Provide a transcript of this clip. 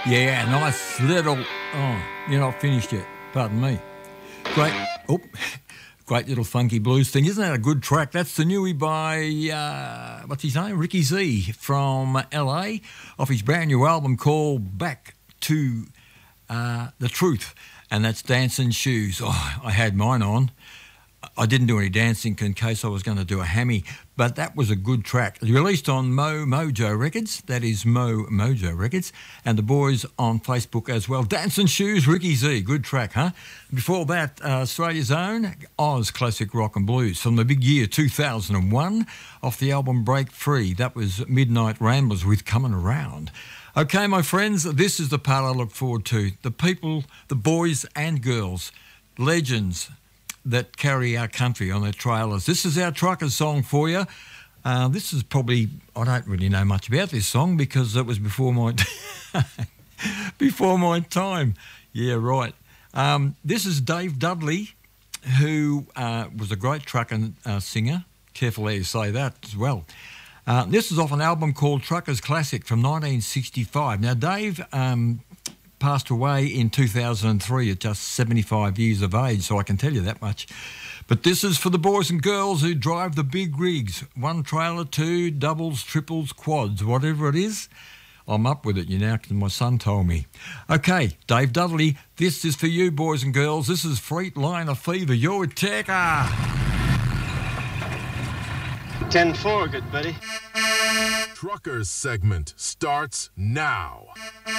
Yeah, nice little. Oh, you're not finished yet. Pardon me. Great. Oh, great little funky blues thing. Isn't that a good track? That's the newie by, what's his name? Ricky Z from LA, off his brand new album called Back to the Truth. And that's Dancing Shoes. Oh, I had mine on. I didn't do any dancing in case I was going to do a hammy, but that was a good track. Released on Mojo Records, that is Mojo Records, and the boys on Facebook as well. Dancing Shoes, Ricky Z, good track, huh? Before that, Australia's own Oz Classic Rock and Blues from the big year 2001 off the album Break Free. That was Midnight Ramblers with Coming Around. Okay, my friends, this is the part I look forward to. The people, the boys and girls, legends that carry our country on their trailers. This is our truckers song for you. This is probably, I don't really know much about this song because it was before my before my time. Yeah, right. This is Dave Dudley, who was a great trucker singer. Careful how you say that as well. This is off an album called Truckers Classic from 1965. Now, Dave passed away in 2003 at just 75 years of age, so I can tell you that much. But this is for the boys and girls who drive the big rigs, one trailer, two, doubles, triples, quads, whatever it is. I'm up with it, you know, because my son told me. Okay, Dave Dudley, this is for you, boys and girls. This is Freightliner Fever, your attacker. 10-4, good buddy. Truckers segment starts now.